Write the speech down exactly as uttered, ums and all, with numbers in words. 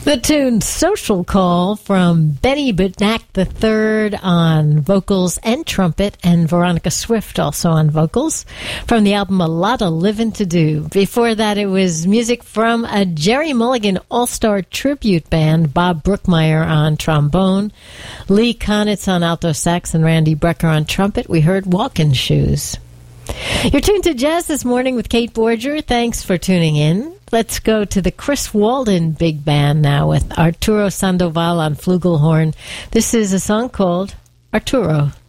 The tune Social Call from Benny Badnack the third on vocals and trumpet, and Veronica Swift also on vocals, from the album A Lot of Livin' to Do. Before that, it was music from a Jerry Mulligan All-Star Tribute Band, Bob Brookmeyer on trombone, Lee Konitz on alto sax, and Randy Brecker on trumpet. We heard Walkin' Shoes. You're tuned to Jazz This Morning with Kate Borger. Thanks for tuning in. Let's go to the Chris Walden Big Band now with Arturo Sandoval on flugelhorn. This is a song called Arturo.